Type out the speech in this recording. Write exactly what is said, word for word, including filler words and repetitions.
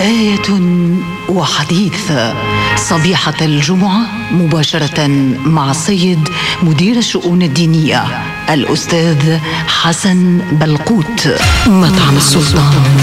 آية وحديث صبيحة الجمعة مباشرة مع السيد مدير الشؤون الدينية الأستاذ حسن بلقوت. مطعم السلطان.